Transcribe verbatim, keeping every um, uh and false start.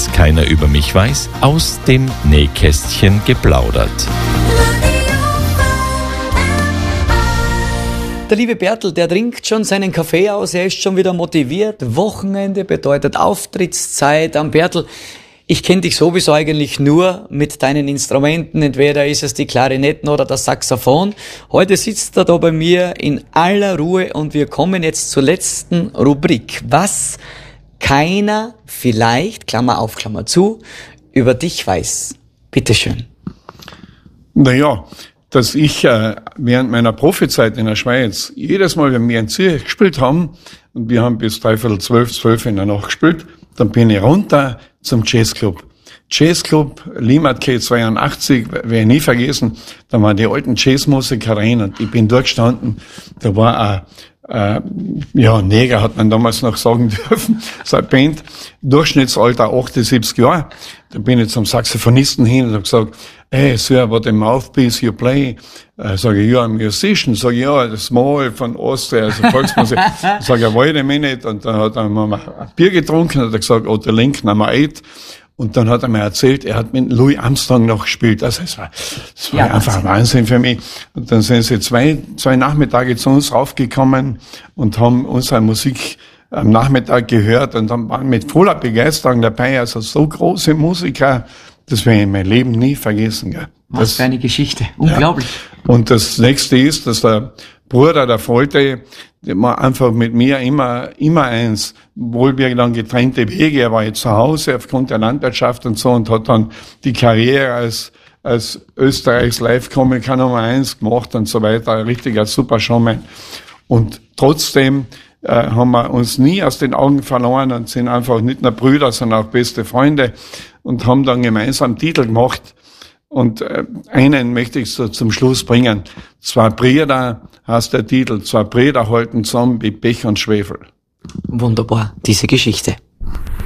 was keiner über mich weiß, aus dem Nähkästchen geplaudert. Der liebe Bertel, der trinkt schon seinen Kaffee aus, er ist schon wieder motiviert. Wochenende bedeutet Auftrittszeit. Am Bertel, ich kenne dich sowieso eigentlich nur mit deinen Instrumenten. Entweder ist es die Klarinetten oder das Saxophon. Heute sitzt er da bei mir in aller Ruhe und wir kommen jetzt zur letzten Rubrik. Was keiner vielleicht, Klammer auf, Klammer zu, über dich weiß. Bitteschön. Naja, dass ich äh, während meiner Profizeit in der Schweiz jedes Mal, wenn wir in Zürich gespielt haben, und wir haben bis dreiviertel zwölf, zwölf in der Nacht gespielt, dann bin ich runter zum Jazzclub. Jazzclub, Limmatquai zweiundachtzig, werde ich nie vergessen, da waren die alten Jazzmusiker rein und ich bin dort gestanden, da war ein Äh, ja, Neger hat man damals noch sagen dürfen, so eine Band, Durchschnittsalter achtundsiebzig Jahre. Da bin ich zum Saxophonisten hin und habe gesagt, hey, Sir, what a mouthpiece you play? Äh, sage ich, ja, I'm a musician. Sage ich, ja, das Small von Austria, also Volksmusik. Sage ich, wait a minute. Und dann hat er mal ein Bier getrunken und hat er gesagt, oh, the link number eight. Und dann hat er mir erzählt, er hat mit Louis Armstrong noch gespielt. Also es war, es war ja, einfach Wahnsinn. Wahnsinn für mich. Und dann sind sie zwei, zwei Nachmittage zu uns raufgekommen und haben unsere Musik am Nachmittag gehört und dann waren mit voller Begeisterung dabei. Also so große Musiker, das werde ich in meinem Leben nie vergessen. Gell. Was das, für eine Geschichte. Unglaublich. Ja. Und das nächste ist, dass der Bruder, der Volte, der war einfach mit mir immer, immer eins, obwohl wir dann getrennte Wege, er war jetzt zu Hause aufgrund der Landwirtschaft und so und hat dann die Karriere als, als Österreichs Live-Komiker Nummer eins gemacht und so weiter, ein richtiger super Showman. Und trotzdem äh, haben wir uns nie aus den Augen verloren und sind einfach nicht nur Brüder, sondern auch beste Freunde und haben dann gemeinsam Titel gemacht. Und äh, einen möchte ich so zum Schluss bringen. Zwei Brüder heißt der Titel, zwei Brüder halten zusammen wie Pech und Schwefel. Wunderbar, diese Geschichte.